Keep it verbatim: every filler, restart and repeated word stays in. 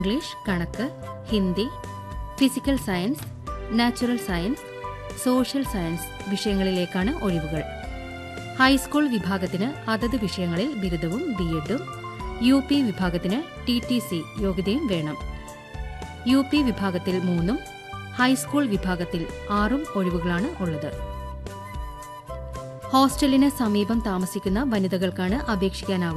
English, കണക്ക്, Hindi, physical science, natural science, social science വിഷയങ്ങളിലേക്കാണ് ഒഴിവുകൾ. High school വിഭാഗത്തിന് അതത് വിഷയങ്ങളിൽ ബിരുദവും ബിഎഡും, യു പി വിഭാഗത്തിന് ടി ടി സി യോഗ്യതയും വേണം. യു പി വിഭാഗത്തിൽ മൂന്നും ഹൈസ്കൂൾ വിഭാഗത്തിൽ ആറും ഒഴിവുകളാണ് ഉള്ളത്. ഹോസ്റ്റലിന് സമീപം താമസിക്കുന്ന വനിതകൾക്കാണ് അപേക്ഷിക്കാനാവുക.